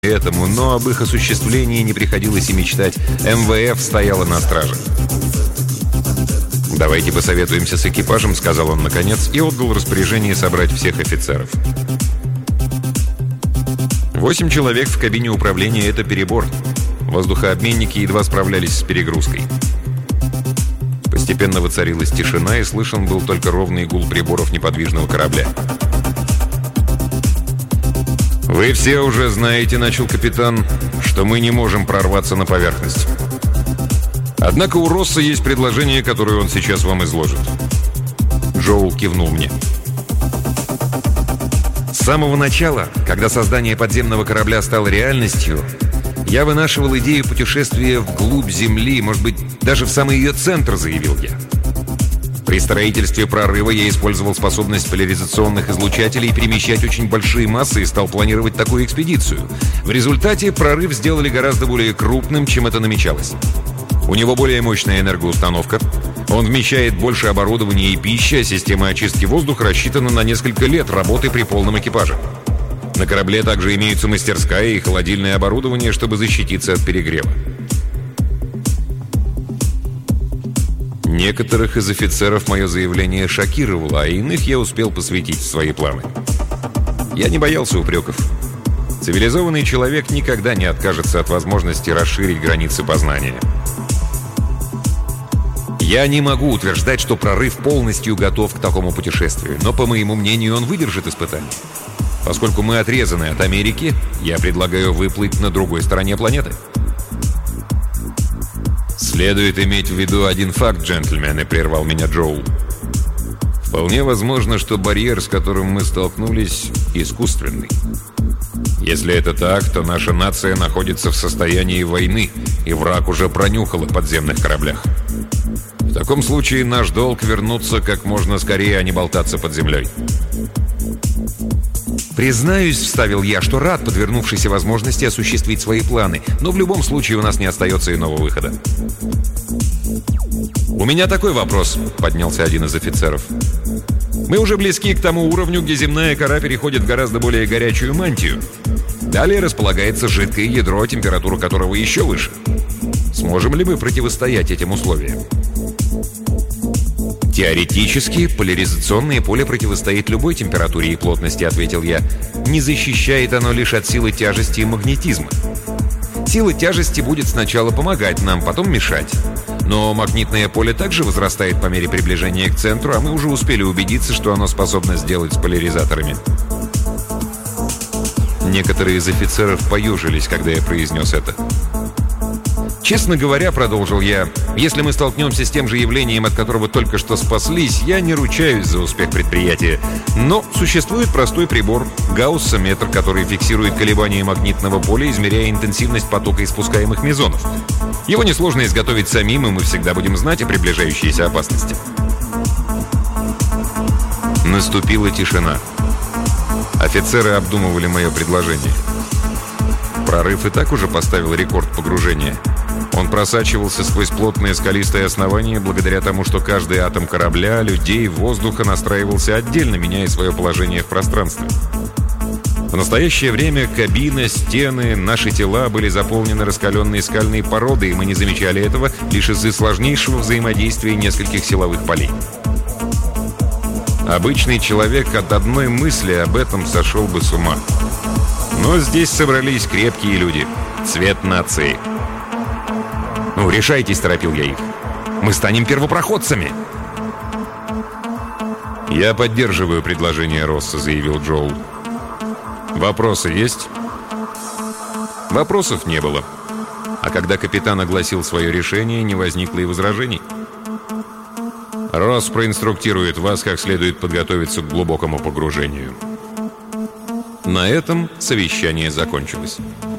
этому, но об их осуществлении не приходилось и мечтать. МВФ стояла на страже. «Давайте посоветуемся с экипажем», — сказал он наконец, и отдал распоряжение собрать всех офицеров. 8 человек в кабине управления — это перебор. Воздухообменники едва справлялись с перегрузкой. Постепенно воцарилась тишина, и слышен был только ровный гул приборов неподвижного корабля. «Вы все уже знаете, — начал капитан, — что мы не можем прорваться на поверхность. Однако у Росса есть предложение, которое он сейчас вам изложит». Джоул кивнул мне. «С самого начала, когда создание подземного корабля стало реальностью, я вынашивал идею путешествия вглубь Земли, может быть, даже в самый ее центр», — заявил я. «При строительстве прорыва я использовал способность поляризационных излучателей перемещать очень большие массы и стал планировать такую экспедицию. В результате прорыв сделали гораздо более крупным, чем это намечалось. У него более мощная энергоустановка, он вмещает больше оборудования и пищи, а система очистки воздуха рассчитана на несколько лет работы при полном экипаже. На корабле также имеются мастерская и холодильное оборудование, чтобы защититься от перегрева». Некоторых из офицеров мое заявление шокировало, а иных я успел посвятить в свои планы. Я не боялся упреков. Цивилизованный человек никогда не откажется от возможности расширить границы познания. Я не могу утверждать, что прорыв полностью готов к такому путешествию, но, по моему мнению, он выдержит испытание. Поскольку мы отрезаны от Америки, я предлагаю выплыть на другой стороне планеты. «Следует иметь в виду один факт, джентльмены», — прервал меня Джоул. «Вполне возможно, что барьер, с которым мы столкнулись, искусственный. Если это так, то наша нация находится в состоянии войны, и враг уже пронюхал о подземных кораблях. В таком случае наш долг — вернуться как можно скорее, а не болтаться под землей». «Признаюсь, — вставил я, — что рад подвернувшейся возможности осуществить свои планы, но в любом случае у нас не остается иного выхода». «У меня такой вопрос», — поднялся один из офицеров. «Мы уже близки к тому уровню, где земная кора переходит в гораздо более горячую мантию. Далее располагается жидкое ядро, температура которого еще выше. Сможем ли мы противостоять этим условиям?» «Теоретически, поляризационное поле противостоит любой температуре и плотности», — ответил я. «Не защищает оно лишь от силы тяжести и магнетизма. Сила тяжести будет сначала помогать нам, потом мешать. Но магнитное поле также возрастает по мере приближения к центру, а мы уже успели убедиться, что оно способно сделать с поляризаторами». Некоторые из офицеров поежились, когда я произнес это. «Честно говоря, — продолжил я, — если мы столкнемся с тем же явлением, от которого только что спаслись, я не ручаюсь за успех предприятия. Но существует простой прибор — гауссометр, который фиксирует колебания магнитного поля, измеряя интенсивность потока испускаемых мезонов. Его несложно изготовить самим, и мы всегда будем знать о приближающейся опасности». Наступила тишина. Офицеры обдумывали мое предложение. Прорыв и так уже поставил рекорд погружения. Он просачивался сквозь плотное скалистое основание благодаря тому, что каждый атом корабля, людей, воздуха настраивался отдельно, меняя свое положение в пространстве. В настоящее время кабина, стены, наши тела были заполнены раскаленной скальной породой, и мы не замечали этого лишь из-за сложнейшего взаимодействия нескольких силовых полей. Обычный человек от одной мысли об этом сошел бы с ума. Но здесь собрались крепкие люди, цвет нации. «Ну, решайтесь», — торопил я их. «Мы станем первопроходцами». «Я поддерживаю предложение Росса», — заявил Джоул. «Вопросы есть?» Вопросов не было. А когда капитан огласил свое решение, не возникло и возражений. «Росс проинструктирует вас, как следует подготовиться к глубокому погружению». На этом совещание закончилось.